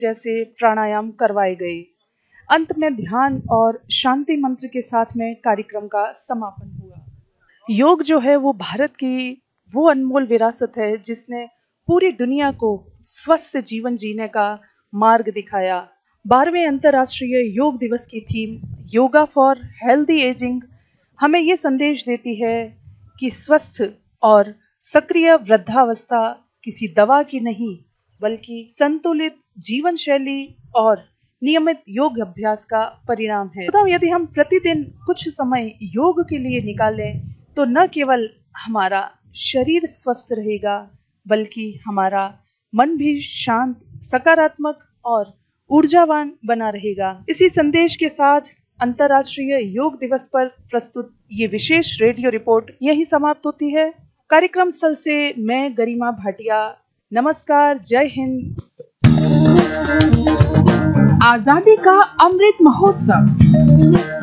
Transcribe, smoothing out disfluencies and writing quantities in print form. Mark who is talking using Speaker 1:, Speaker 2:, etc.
Speaker 1: जैसे प्राणायाम करवाए गए। अंत में ध्यान और शांति मंत्र के साथ में कार्यक्रम का समापन हुआ। योग जो है वो भारत की वो अनमोल विरासत है जिसने पूरी दुनिया को स्वस्थ जीवन जीने का मार्ग दिखाया। 12वें अंतर्राष्ट्रीय योग दिवस की theme yoga for healthy ageing हमें ये संदेश देती है कि स्वस्थ और सक्रिय वृद्धावस्था किसी दवा की नहीं बल्कि संतुलित जीवन शैली और नियमित योग अभ्यास का परिणाम है। तो यदि हम प्रतिदिन कुछ समय योग के लिए निकालें तो न केवल हमारा शरीर स्वस्थ रहेगा बल्कि हमारा मन भी शांत, सकारात्मक और ऊर्जावान बना रहेगा। इसी संदेश के साथ अंतर्राष्ट्रीय योग दिवस पर प्रस्तुत ये विशेष रेडियो रिपोर्ट यही समाप्त होती है। कार्यक्रम स्थल से मैं गरिमा भाटिया, नमस्कार, जय हिंद।
Speaker 2: आजादी का अमृत महोत्सव